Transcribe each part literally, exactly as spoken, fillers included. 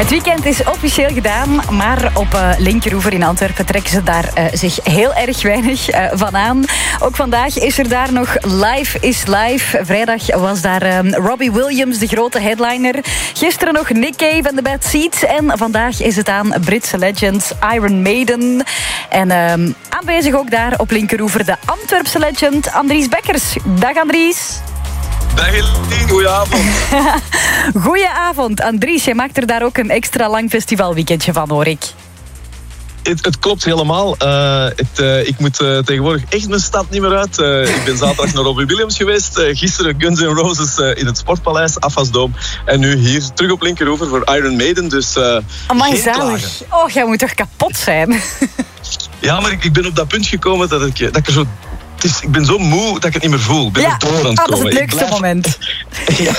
Het weekend is officieel gedaan, maar op uh, Linkeroever in Antwerpen trekken ze daar uh, zich heel erg weinig uh, van aan. Ook vandaag is er daar nog Live is Live. Vrijdag was daar uh, Robbie Williams, de grote headliner. Gisteren nog Nick Cave en The Bad Seeds. En vandaag is het aan Britse legend Iron Maiden. En uh, aanwezig ook daar op Linkeroever de Antwerpse legend Andries Bekkers. Dag Andries. Dag Eline, goedenavond. Goedenavond, Andries. Jij maakt er daar ook een extra lang festivalweekendje van, hoor ik. Het, het klopt helemaal. Uh, het, uh, ik moet uh, tegenwoordig echt mijn stad niet meer uit. Uh, ik ben zaterdag naar Robbie Williams geweest. Uh, gisteren Guns N' Roses uh, in het Sportpaleis, Afasdoom. En nu hier terug op Linkeroever voor Iron Maiden. Dus uh, amai, zalig. Oh, jij moet toch kapot zijn? Ja, maar ik, ik ben op dat punt gekomen dat ik, dat ik er zo... Het is, ik ben zo moe dat ik het niet meer voel. Ik ben ja, er door aan het ah, dat is komen. het leukste blijf... moment. Ja,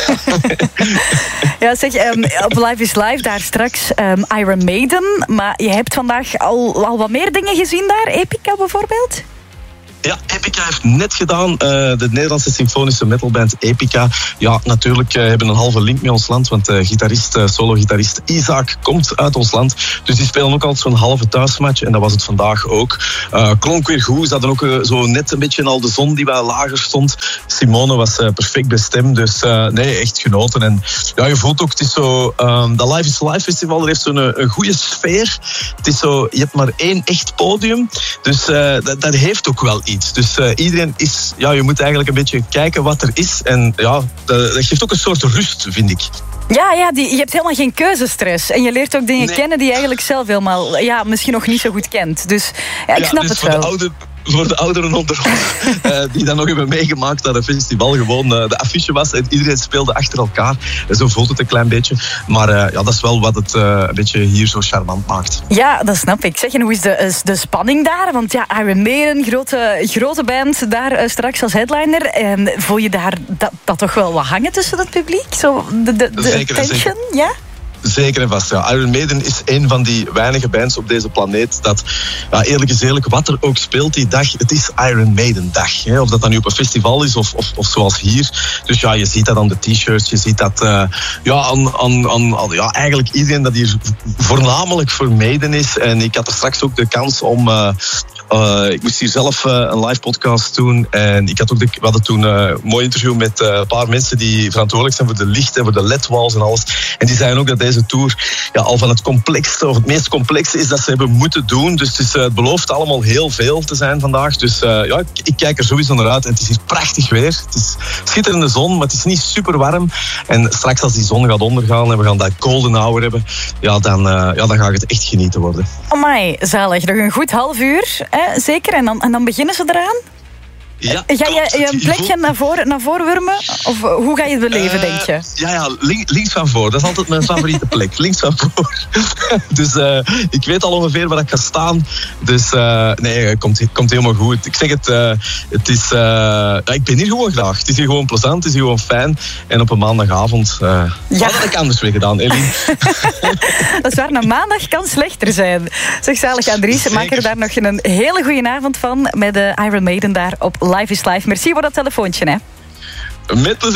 ja zeg, um, op Live is Live daar straks um, Iron Maiden. Maar je hebt vandaag al, al wat meer dingen gezien daar. Epica bijvoorbeeld? Ja, Epica heeft net gedaan. Uh, de Nederlandse symfonische metalband Epica. Ja, natuurlijk uh, hebben een halve link met ons land. Want uh, gitarist, uh, solo-gitarist Isaac komt uit ons land. Dus die spelen ook altijd zo'n halve thuismatch. En dat was het vandaag ook. Uh, klonk weer goed. Ze hadden ook uh, zo net een beetje al de zon die wat lager stond. Simone was uh, perfect bij stem. Dus uh, nee, echt genoten. En ja, je voelt ook, het is zo... Um, dat Live is Live festival, dat heeft zo'n een goede sfeer. Het is zo, je hebt maar één echt podium. Dus uh, dat, dat heeft ook wel iets. Dus uh, iedereen is... Ja, je moet eigenlijk een beetje kijken wat er is. En ja, dat, dat geeft ook een soort rust, vind ik. Ja, ja die, je hebt helemaal geen keuzestress. En je leert ook dingen nee. kennen die je eigenlijk zelf helemaal... Ja, misschien nog niet zo goed kent. Dus ja, ik ja, snap dus het voor wel. De oude, voor de ouderen onder ons, uh, die dan nog hebben meegemaakt dat een festival gewoon uh, de affiche was. En iedereen speelde achter elkaar. En zo voelt het een klein beetje. Maar uh, ja, dat is wel wat het uh, een beetje hier zo charmant maakt. Ja, dat snap ik. Zeg, en hoe is de, is de spanning daar? Want ja, Iron Maiden, grote, grote band daar uh, straks als headliner. En voel je daar dat, dat toch wel wat hangen tussen het publiek? Zo de, de, de zeker, tension, zeker. Ja? Zeker en vast, ja. Iron Maiden is een van die weinige bands op deze planeet dat, ja, eerlijk is eerlijk, wat er ook speelt die dag, het is Iron Maiden dag. Hè. Of dat dan nu op een festival is of, of, of zoals hier. Dus ja, je ziet dat aan de t-shirts, je ziet dat uh, ja, aan, aan, aan, aan ja, eigenlijk iedereen dat hier voornamelijk voor Maiden is. En ik had er straks ook de kans om... Uh, Uh, ik moest hier zelf uh, een live podcast doen. En ik had ook de, we hadden toen uh, een mooi interview met uh, een paar mensen die verantwoordelijk zijn voor de licht en voor de L E D-walls en alles. En die zeiden ook dat deze tour ja, al van het complexste of het meest complexe is dat ze hebben moeten doen. Dus het, is, uh, het belooft allemaal heel veel te zijn vandaag. Dus uh, ja, ik, ik kijk er sowieso naar uit. En het is hier prachtig weer. Het is schitterende zon, maar het is niet super warm. En straks als die zon gaat ondergaan en we gaan dat golden hour hebben, ja, dan, uh, ja, dan gaat het echt genieten worden. Amai, zalig. Nog een goed half uur. Hè? Zeker, en dan, en dan beginnen ze eraan? Ja, ga je, je een plekje naar voren, naar voren wurmen? Of hoe ga je het beleven, uh, denk je? Ja, ja link, links van voor. Dat is altijd mijn favoriete plek. Links van voor. Dus uh, ik weet al ongeveer waar ik ga staan. Dus uh, nee, het komt, komt helemaal goed. Ik zeg het, uh, het is... Uh, ja, ik ben hier gewoon graag. Het is hier gewoon plezant, het is hier gewoon fijn. En op een maandagavond... Uh, ja. Wat had ik anders weer gedaan, Eline? Dat is waar, een maandag kan slechter zijn. Zeg, zalig Andries, maak er daar nog een hele goede avond van met de Iron Maiden daar op Live is Live. Merci voor dat telefoontje, hè. Met